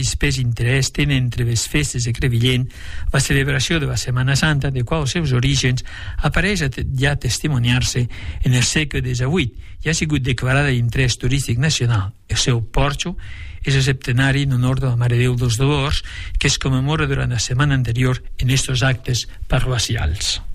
espès interès tenen entre les festes de Crevillent la celebració de la Setmana Santa, de qual els seus orígens apareix ja a testimoniar-se en el segle XVIII i ha sigut declarada d'interès turístic nacional. El seu porxo és el septenari en honor de la Mare Déu dels Dolors, que es commemora durant la setmana anterior en estos actes parroquials.